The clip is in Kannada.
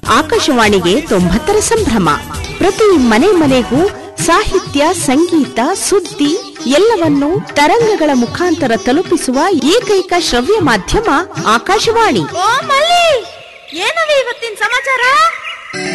ಆಕಾಶವಾಣಿಗೆ 90ರ ಸಂಭ್ರಮ. ಪ್ರತಿ ಮನೆ ಮನೆಗೂ ಸಾಹಿತ್ಯ, ಸಂಗೀತ, ಸುದ್ದಿ ಎಲ್ಲವನ್ನೂ ತರಂಗಗಳ ಮುಖಾಂತರ ತಲುಪಿಸುವ ಏಕೈಕ ಶ್ರವ್ಯ ಮಾಧ್ಯಮ ಆಕಾಶವಾಣಿ. ಓ ಮಲ್ಲಿ, ಏನವೇ ಇವತ್ತಿನ ಸಮಾಚಾರ?